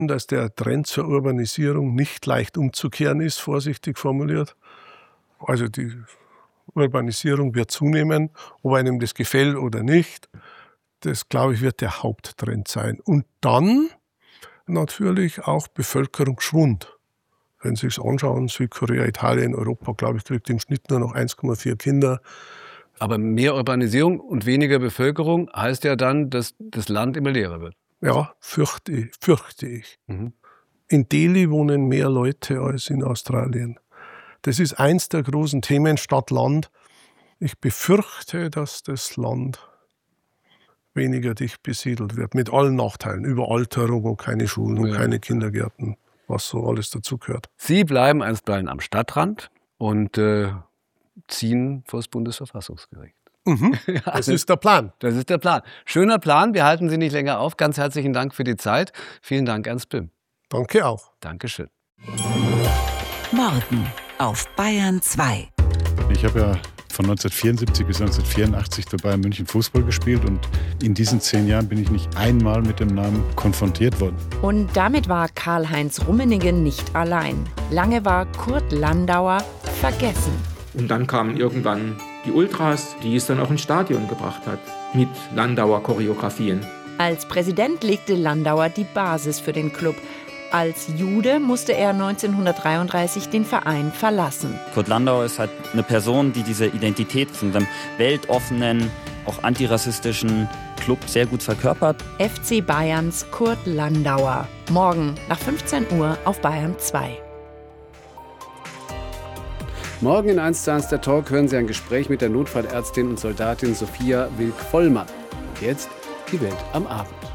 dass der Trend zur Urbanisierung nicht leicht umzukehren ist, vorsichtig formuliert. Also die Urbanisierung wird zunehmen, ob einem das gefällt oder nicht. Das, glaube ich, wird der Haupttrend sein. Und dann natürlich auch Bevölkerungsschwund. Wenn Sie es anschauen, Südkorea, Italien, Europa, glaube ich, kriegt im Schnitt nur noch 1,4 Kinder. Aber mehr Urbanisierung und weniger Bevölkerung heißt ja dann, dass das Land immer leerer wird. Ja, fürchte ich. In Delhi wohnen mehr Leute als in Australien. Das ist eins der großen Themen Stadt-Land. Ich befürchte, dass das Land weniger dicht besiedelt wird, mit allen Nachteilen, Überalterung und keine Schulen und keine Kindergärten, was so alles dazugehört. Sie bleiben einstweilen am Stadtrand und ziehen vor das Bundesverfassungsgericht. Das ist der Plan. Das ist der Plan. Schöner Plan, wir halten Sie nicht länger auf. Ganz herzlichen Dank für die Zeit. Vielen Dank, Ernst Böhm. Danke auch. Dankeschön. Morgen auf Bayern 2. Ich habe ja von 1974 bis 1984 bei Bayern München Fußball gespielt und in diesen 10 Jahren bin ich nicht einmal mit dem Namen konfrontiert worden. Und damit war Karl-Heinz Rummenigge nicht allein. Lange war Kurt Landauer vergessen. Und dann kamen irgendwann die Ultras, die es dann auch ins Stadion gebracht hat, mit Landauer Choreografien. Als Präsident legte Landauer die Basis für den Club. Als Jude musste er 1933 den Verein verlassen. Kurt Landauer ist halt eine Person, die diese Identität von einem weltoffenen, auch antirassistischen Club sehr gut verkörpert. FC Bayerns Kurt Landauer. Morgen nach 15 Uhr auf Bayern 2. Morgen in 1:1 der Talk hören Sie ein Gespräch mit der Notfallärztin und Soldatin Sophia Wilk-Vollmann. Und jetzt die Welt am Abend.